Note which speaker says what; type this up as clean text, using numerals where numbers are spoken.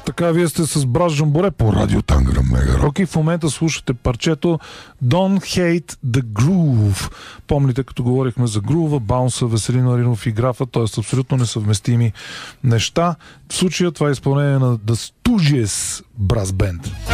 Speaker 1: Така, вие сте с Брат Жамборе по Радио Тангра Мега Рок и в момента слушате парчето Don't Hate the Groove. Помните, като говорихме за грува, баунса, Веселин Маринов и графа, т.е. абсолютно несъвместими неща. В случая това е изпълнение на The Stooges Brass Band.